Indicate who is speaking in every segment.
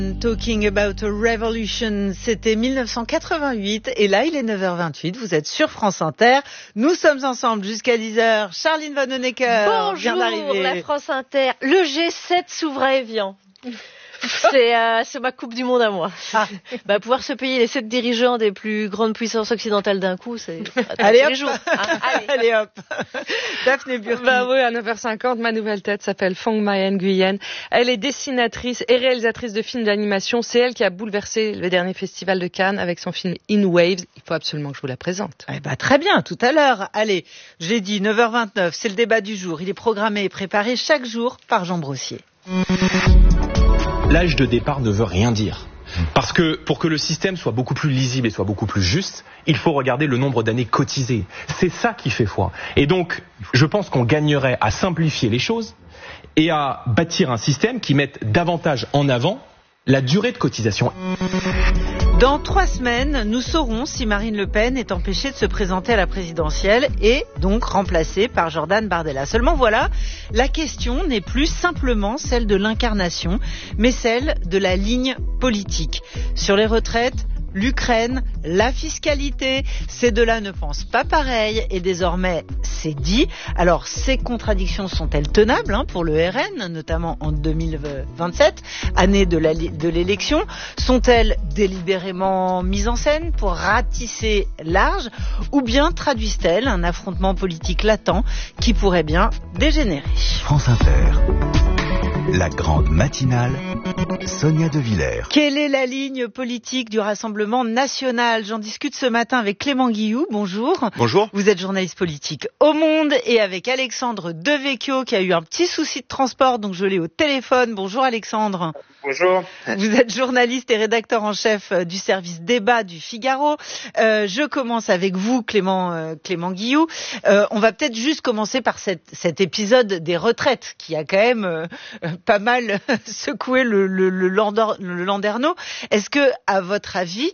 Speaker 1: Talking about a revolution, c'était 1988 et là il est 9h28, vous êtes sur France Inter, nous sommes ensemble jusqu'à 10h, Charline Vanhoenacker vient d'arriver.
Speaker 2: Bonjour la France Inter, le G7 s'ouvre à Évian. C'est ma coupe du monde à moi. Pouvoir se payer les 7 dirigeants des plus grandes puissances occidentales d'un coup, c'est
Speaker 1: allez,
Speaker 2: tous
Speaker 1: hop.
Speaker 2: les jours.
Speaker 1: Allez hop. Daphné Burki.
Speaker 3: Oui, à 9h50, ma nouvelle tête s'appelle Phong Mai Nguyen. Elle est dessinatrice et réalisatrice de films d'animation. C'est elle qui a bouleversé le dernier festival de Cannes avec son film In Waves. Il faut absolument que je vous la présente.
Speaker 1: Très bien, tout à l'heure. Allez, j'ai dit 9h29, c'est le débat du jour. Il est programmé et préparé chaque jour par Jean Brossier.
Speaker 4: L'âge de départ ne veut rien dire. Parce que pour que le système soit beaucoup plus lisible et soit beaucoup plus juste, il faut regarder le nombre d'années cotisées. C'est ça qui fait foi. Et donc, je pense qu'on gagnerait à simplifier les choses et à bâtir un système qui mette davantage en avant la durée de cotisation.
Speaker 1: Dans 3 semaines, nous saurons si Marine Le Pen est empêchée de se présenter à la présidentielle et donc remplacée par Jordan Bardella. Seulement voilà, la question n'est plus simplement celle de l'incarnation, mais celle de la ligne politique. Sur les retraites, l'Ukraine, la fiscalité, ces deux-là ne pensent pas pareil et désormais c'est dit. Alors ces contradictions sont-elles tenables pour le RN, notamment en 2027, année de l'élection? Sont-elles délibérément mises en scène pour ratisser large ou bien traduisent-elles un affrontement politique latent qui pourrait bien dégénérer?
Speaker 5: France Inter. La grande matinale, Sonia De Villers.
Speaker 1: Quelle est la ligne politique du Rassemblement national? J'en discute ce matin avec Clément Guilloux. Bonjour.
Speaker 6: Bonjour.
Speaker 1: Vous êtes journaliste politique au Monde et avec Alexandre Devecchio qui a eu un petit souci de transport, donc je l'ai au téléphone. Bonjour Alexandre.
Speaker 6: Bonjour.
Speaker 1: Vous êtes journaliste et rédacteur en chef du service débat du Figaro. Je commence avec vous, Clément Guilloux. On va peut-être juste commencer par cet épisode des retraites qui a quand même pas mal secoué le landerneau. Est-ce que, à votre avis,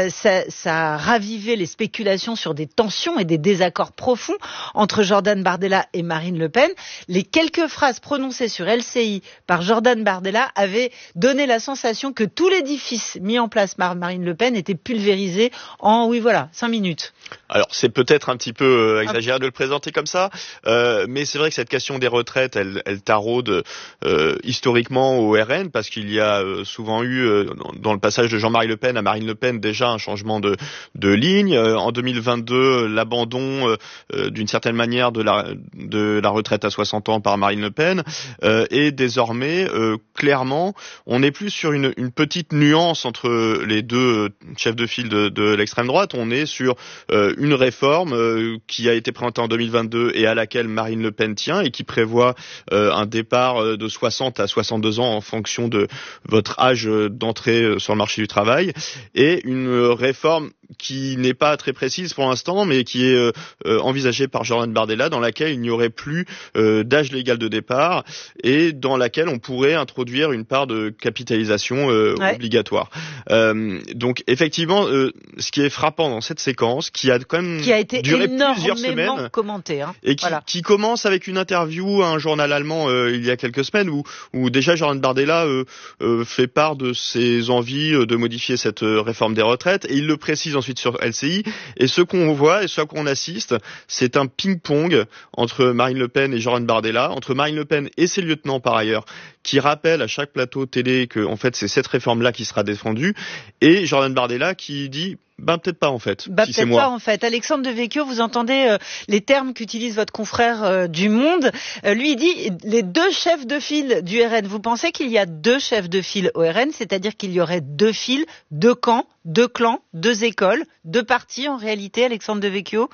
Speaker 1: ça a ravivé les spéculations sur des tensions et des désaccords profonds entre Jordan Bardella et Marine Le Pen? Les quelques phrases prononcées sur LCI par Jordan Bardella avaient donné la sensation que tout l'édifice mis en place par Marine Le Pen était pulvérisé en 5 minutes.
Speaker 6: Alors c'est peut-être un petit peu exagéré de le présenter comme ça, mais c'est vrai que cette question des retraites, elle taraude historiquement au RN, parce qu'il y a souvent eu dans le passage de Jean-Marie Le Pen à Marine Le Pen déjà un changement de ligne. En 2022, l'abandon d'une certaine manière de la retraite à 60 ans par Marine Le Pen, et désormais clairement on n'est plus sur une petite nuance entre les deux chefs de file de l'extrême droite. On est sur une réforme qui a été présentée en 2022 et à laquelle Marine Le Pen tient et qui prévoit un départ de 60 à 62 ans en fonction de votre âge d'entrée sur le marché du travail, et une réforme qui n'est pas très précise pour l'instant, mais qui est envisagée par Jordan Bardella, dans laquelle il n'y aurait plus d'âge légal de départ et dans laquelle on pourrait introduire une part de capitalisation obligatoire. Donc effectivement, ce qui est frappant dans cette séquence, qui a quand même duré plusieurs semaines,
Speaker 1: commenté,
Speaker 6: et qui commence avec une interview à un journal allemand il y a quelques semaines où déjà Jordan Bardella fait part de ses envies de modifier cette réforme des retraites, et il le précise ensuite sur LCI. Et ce qu'on voit et ce à quoi on assiste, c'est un ping-pong entre Marine Le Pen et Jordan Bardella, entre Marine Le Pen et ses lieutenants par ailleurs, qui rappellent à chaque plateau télé que en fait c'est cette réforme-là qui sera défendue, et Jordan Bardella qui dit peut-être pas en fait. Si c'est moi.
Speaker 1: Pas en fait. Alexandre Devecchio, vous entendez les termes qu'utilise votre confrère du Monde. Lui, il dit les deux chefs de file du RN. Vous pensez qu'il y a deux chefs de file au RN, c'est-à-dire qu'il y aurait deux files, deux camps, deux clans, deux écoles, deux partis en réalité, Alexandre Devecchio?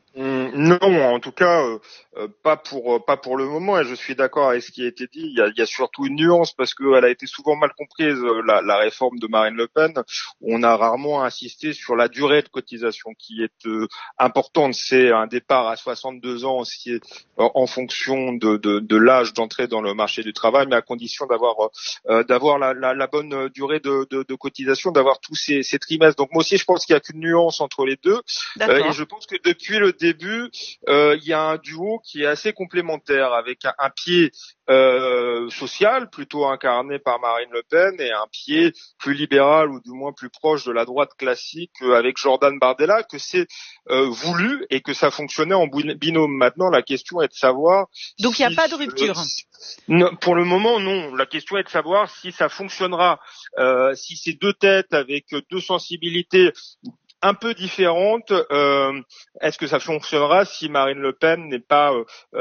Speaker 7: Non, en tout cas, pas pour le moment. Et je suis d'accord avec ce qui a été dit. Il y a surtout une nuance, parce qu'elle a été souvent mal comprise, la réforme de Marine Le Pen. On a rarement insisté sur la durée de cotisation qui est importante. C'est un départ à 62 ans aussi, en fonction de l'âge d'entrée dans le marché du travail, mais à condition d'avoir la bonne durée de cotisation, d'avoir tous ces trimestres. Donc moi aussi, je pense qu'il y a qu'une nuance entre les deux. Et je pense que depuis le début, il y a un duo qui est assez complémentaire, avec un pied social, plutôt incarné par Marine Le Pen, et un pied plus libéral, ou du moins plus proche de la droite classique, avec Jordan Bardella, que c'est voulu et que ça fonctionnait en binôme. Maintenant, la question est de savoir...
Speaker 1: Donc il n'y a pas de rupture.
Speaker 7: Non, pour le moment, non. La question est de savoir si ça fonctionnera, si ces deux têtes avec deux sensibilités un peu différentes, est-ce que ça fonctionnera si Marine Le Pen n'est pas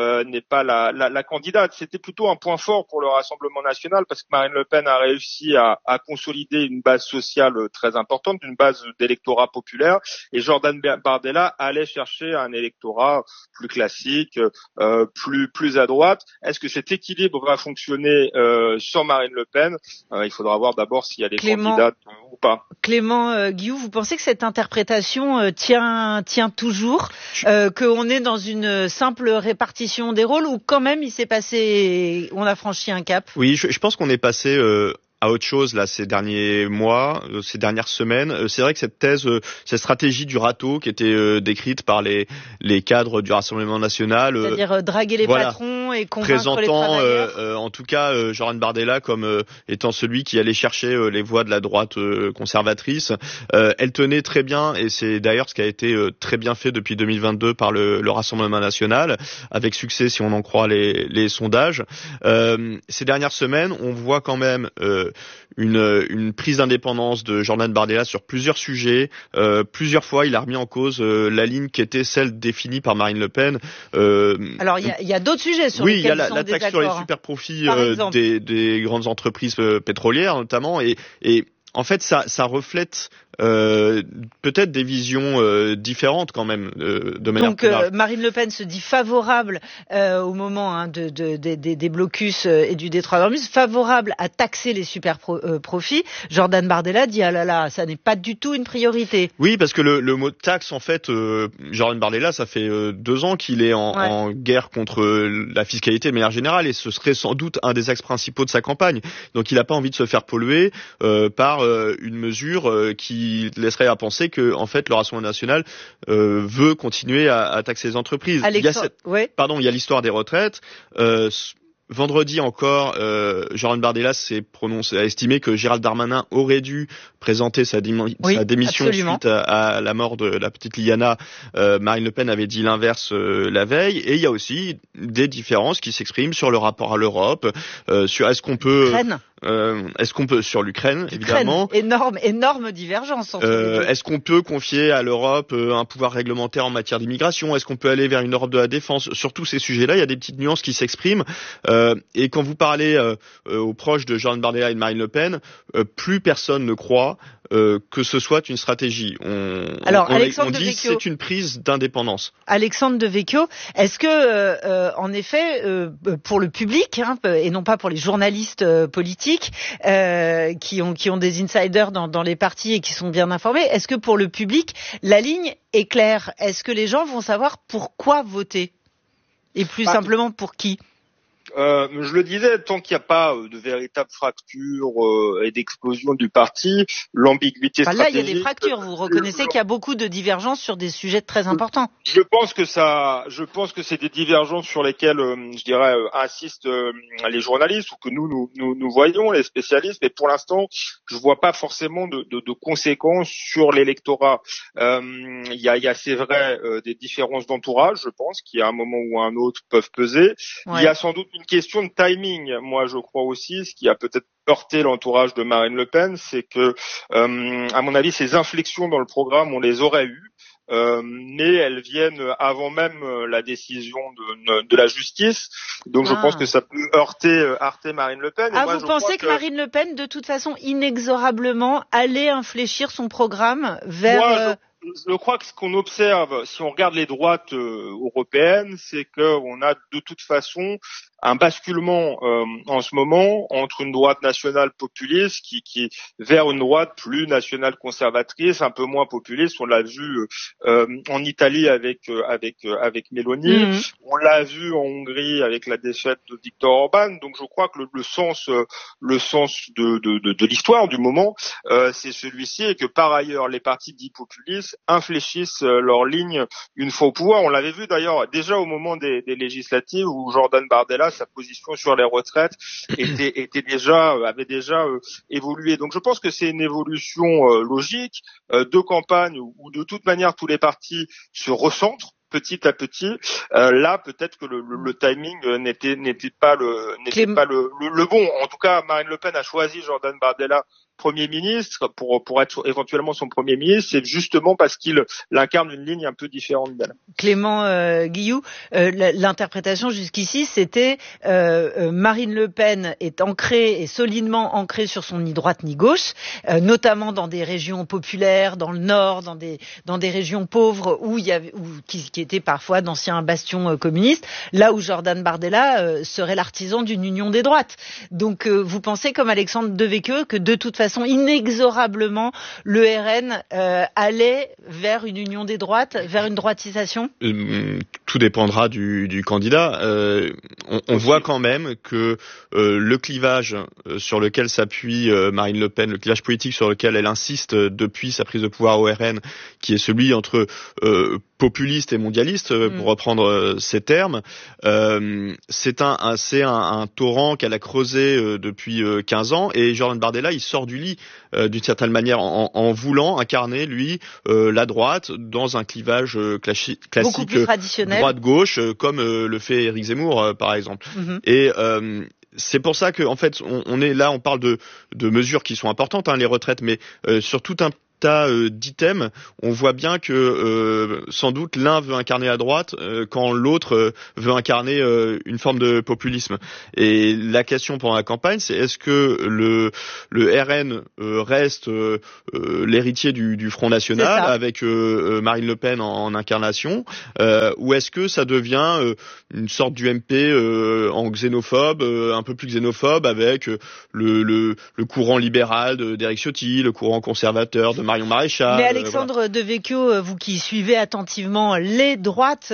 Speaker 7: la candidate? C'était plutôt un point fort pour le Rassemblement national, parce que Marine Le Pen a réussi à consolider une base sociale très importante, une base d'électorat populaire, et Jordan Bardella allait chercher un électorat plus classique, plus à droite. Est-ce que cet équilibre va fonctionner sans Marine Le Pen? Il faudra voir d'abord si elle est candidate ou pas.
Speaker 1: Clément Guillou, vous pensez que cette interprétation tient toujours, qu'on est dans une simple répartition des rôles, ou quand même on a franchi un cap?
Speaker 6: Oui, je pense qu'on est passé à autre chose là ces derniers mois, ces dernières semaines. C'est vrai que cette thèse, cette stratégie du râteau qui était décrite par les cadres du Rassemblement national,
Speaker 1: c'est-à-dire draguer les patrons et convaincre les travailleurs,
Speaker 6: en tout cas Jordan Bardella comme étant celui qui allait chercher les voix de la droite conservatrice, elle tenait très bien, et c'est d'ailleurs ce qui a été très bien fait depuis 2022 par le Rassemblement national, avec succès si on en croit les sondages. Ces dernières semaines, on voit quand même une prise d'indépendance de Jordan Bardella sur plusieurs sujets. Plusieurs fois, il a remis en cause la ligne qui était celle définie par Marine Le Pen.
Speaker 1: Alors, il y a d'autres sujets sur lesquels
Speaker 6: il y a
Speaker 1: la
Speaker 6: taxe sur les super profits des grandes entreprises pétrolières, notamment, et en fait, ça reflète peut-être des visions différentes quand même de manière.
Speaker 1: Donc Marine Le Pen se dit favorable au moment des blocus et du détroit d'Ormuz, favorable à taxer les super profits. Jordan Bardella dit ah là là, ça n'est pas du tout une priorité.
Speaker 6: Oui, parce que le mot taxe, en fait, Jordan Bardella, ça fait 2 ans qu'il est en guerre contre la fiscalité de manière générale, et ce serait sans doute un des axes principaux de sa campagne. Donc il n'a pas envie de se faire polluer par une mesure qui laisserait à penser que, en fait, le Rassemblement national veut continuer à taxer les entreprises. Il y a l'histoire des retraites. Vendredi encore, Jordan Bardella a estimé que Gérald Darmanin aurait dû présenter sa démission suite à la mort de la petite Liana. Marine Le Pen avait dit l'inverse la veille. Et il y a aussi des différences qui s'expriment sur le rapport à l'Europe, sur sur l'Ukraine, évidemment.
Speaker 1: Énorme divergence.
Speaker 6: Est-ce qu'on peut confier à l'Europe un pouvoir réglementaire en matière d'immigration? Est-ce qu'on peut aller vers une Europe de la défense? Sur tous ces sujets-là, il y a des petites nuances qui s'expriment. Et quand vous parlez aux proches de Jordan Bardella et de Marine Le Pen, plus personne ne croit que ce soit une stratégie. On dit que c'est une prise d'indépendance.
Speaker 1: Alexandre Devecchio, est-ce que, en effet, pour le public, et non pas pour les journalistes politiques, qui ont des insiders dans les partis et qui sont bien informés, est-ce que pour le public, la ligne est claire? Est-ce que les gens vont savoir pourquoi voter? Et plus simplement pour qui?
Speaker 7: Je le disais, tant qu'il n'y a pas de véritable fracture et d'explosion du parti, l'ambiguïté stratégique...
Speaker 1: Là, il y a des fractures. Vous reconnaissez qu'il y a beaucoup de divergences sur des sujets très importants.
Speaker 7: Je pense que c'est des divergences sur lesquelles, insistent les journalistes, ou que nous voyons, les spécialistes. Mais pour l'instant, je vois pas forcément de conséquences sur l'électorat. Il y a, c'est vrai, des différences d'entourage, je pense, qui à un moment ou à un autre peuvent peser. Ouais. Il y a sans doute une question de timing. Moi, je crois aussi, ce qui a peut-être heurté l'entourage de Marine Le Pen, c'est que, à mon avis, ces inflexions dans le programme, on les aurait eues. Mais elles viennent avant même la décision de la justice. Donc je pense que ça peut heurter Marine Le Pen.
Speaker 1: Et vous pensez que Marine Le Pen, de toute façon, inexorablement, allait infléchir son programme vers...
Speaker 7: Je crois que ce qu'on observe, si on regarde les droites européennes, c'est qu'on a de toute façon un basculement en ce moment entre une droite nationale populiste qui vers une droite plus nationale conservatrice, un peu moins populiste. On l'a vu en Italie avec Meloni, on l'a vu en Hongrie avec la défaite de Viktor Orban. Donc je crois que le sens de l'histoire du moment, c'est celui-ci, et que par ailleurs les partis dits populistes infléchissent leur ligne une fois au pouvoir. On l'avait vu d'ailleurs déjà au moment des législatives où Jordan Bardella, sa position sur les retraites avait déjà évolué. Donc je pense que c'est une évolution logique de campagne où de toute manière tous les partis se recentrent petit à petit. Là, peut-être que le timing n'était pas le bon. En tout cas, Marine Le Pen a choisi Jordan Bardella Premier ministre pour être éventuellement son Premier ministre, c'est justement parce qu'il incarne une ligne un peu différente d'elle.
Speaker 1: Clément Guilloux, l'interprétation jusqu'ici, c'était Marine Le Pen est ancrée et solidement ancrée sur son ni droite ni gauche, notamment dans des régions populaires, dans le Nord, dans des régions pauvres qui étaient parfois d'anciens bastions communistes, là où Jordan Bardella serait l'artisan d'une union des droites. Donc vous pensez, comme Alexandre Devecchio, que de toute façon, inexorablement, le RN allait vers une union des droites, vers une droitisation ?
Speaker 6: Tout dépendra du candidat. On voit quand même que le clivage sur lequel s'appuie Marine Le Pen, le clivage politique sur lequel elle insiste depuis sa prise de pouvoir au RN, qui est celui entre populiste et mondialiste, pour reprendre ces termes, c'est un torrent qu'elle a creusé depuis 15 ans, et Jordan Bardella, il sort du lit d'une certaine manière en voulant incarner, lui, la droite dans un clivage classique,
Speaker 1: beaucoup plus traditionnel,
Speaker 6: droite-gauche, comme le fait Éric Zemmour, par exemple. Et c'est pour ça que, en fait, on parle de mesures qui sont importantes, les retraites, mais sur tout un tas d'items, on voit bien que sans doute l'un veut incarner la droite quand l'autre veut incarner une forme de populisme. Et la question pendant la campagne, c'est est-ce que le RN reste l'héritier du Front National avec Marine Le Pen en incarnation, ou est-ce que ça devient une sorte d'UMP en xénophobe, un peu plus xénophobe, avec le courant libéral d'Éric Ciotti, le courant conservateur de Marion Maréchal.
Speaker 1: Mais Alexandre Devecchio, vous qui suivez attentivement les droites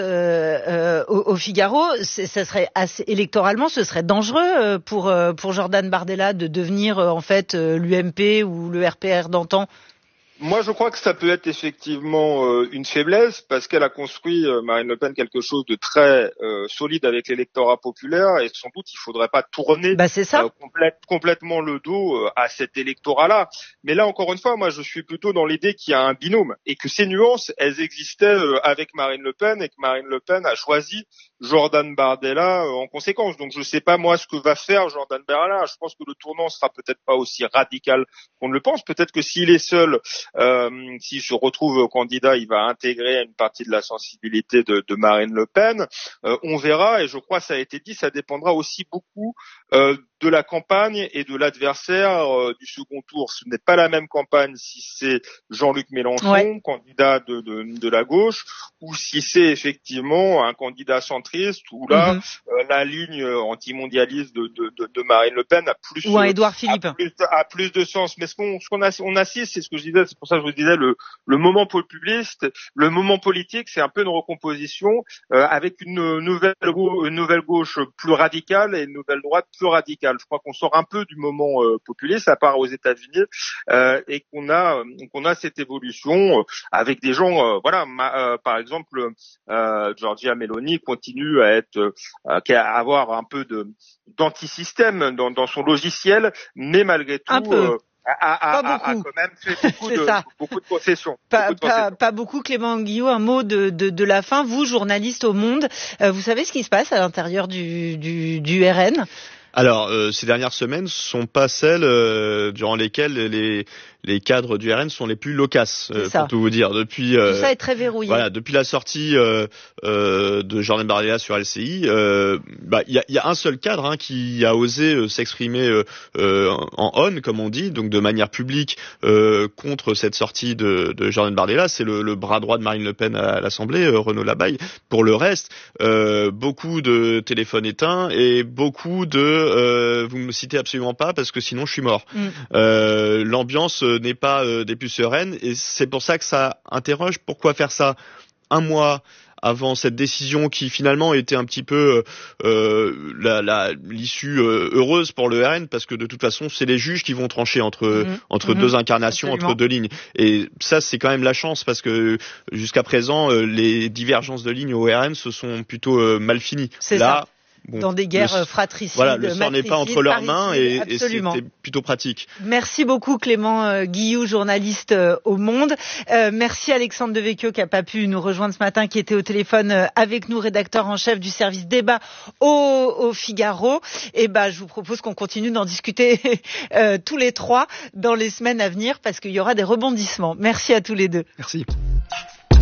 Speaker 1: au Figaro, ça serait électoralement, ce serait dangereux pour Jordan Bardella de devenir en fait l'UMP ou le RPR d'antan.
Speaker 7: Moi, je crois que ça peut être effectivement une faiblesse, parce qu'elle a construit, Marine Le Pen, quelque chose de très solide avec l'électorat populaire, et sans doute il faudrait pas tourner complètement le dos à cet électorat-là. Mais là, encore une fois, moi, je suis plutôt dans l'idée qu'il y a un binôme, et que ces nuances, elles existaient avec Marine Le Pen, et que Marine Le Pen a choisi Jordan Bardella en conséquence. Donc, je sais pas, moi, ce que va faire Jordan Bardella. Je pense que le tournant sera peut-être pas aussi radical qu'on ne le pense. Peut-être que s'il est seul, s'il se retrouve candidat, il va intégrer une partie de la sensibilité de Marine Le Pen. On verra, et je crois, ça a été dit, ça dépendra aussi beaucoup de la campagne et de l'adversaire du second tour. Ce n'est pas la même campagne si c'est Jean-Luc Mélenchon, candidat de la gauche, ou si c'est effectivement un candidat centriste, où là, la ligne antimondialiste de Marine Le Pen a plus de sens. Mais on assiste, c'est ce que je disais, c'est pour ça que je vous disais, le moment populiste, le moment politique, c'est un peu une recomposition avec une nouvelle gauche plus radicale et une nouvelle droite plus radicale. Je crois qu'on sort un peu du moment populiste, à part aux États-Unis, et qu'on a cette évolution avec des gens, par exemple, Giorgia Meloni continue à avoir un peu d'antisystème dans son logiciel, mais malgré tout. A quand même fait beaucoup de concessions.
Speaker 1: Pas beaucoup. Clément Guilloux, un mot de la fin. Vous, journaliste au Monde, vous savez ce qui se passe à l'intérieur du RN ?
Speaker 6: Alors, ces dernières semaines sont pas celles durant lesquelles les cadres du RN sont les plus loquaces, pour tout vous dire. Depuis
Speaker 1: tout ça est très verrouillé.
Speaker 6: Voilà, depuis la sortie de Jordan Bardella sur LCI, il y a un seul cadre qui a osé s'exprimer en on, comme on dit, donc de manière publique contre cette sortie de Jordan Bardella. C'est le bras droit de Marine Le Pen à l'Assemblée, Renaud Labaille. Pour le reste, beaucoup de téléphones éteints et beaucoup de vous me citez absolument pas parce que sinon je suis mort. L'ambiance n'est pas des plus sereines et c'est pour ça que ça interroge. Pourquoi faire ça un mois avant cette décision qui finalement était un petit peu l'issue heureuse pour le RN, parce que de toute façon c'est les juges qui vont trancher entre deux incarnations, entre deux lignes. Et ça c'est quand même la chance, parce que jusqu'à présent les divergences de lignes au RN se sont plutôt mal finies.
Speaker 1: C'est là. Bon, dans des guerres fratricides.
Speaker 6: Voilà, le sort n'est pas entre leurs mains et c'était plutôt pratique.
Speaker 1: Merci beaucoup Clément Guilloux, journaliste au Monde. Merci Alexandre Devecchio qui a pas pu nous rejoindre ce matin, qui était au téléphone avec nous, rédacteur en chef du service débat au Figaro. Et je vous propose qu'on continue d'en discuter tous les trois dans les semaines à venir, parce qu'il y aura des rebondissements. Merci à tous les deux.
Speaker 6: Merci.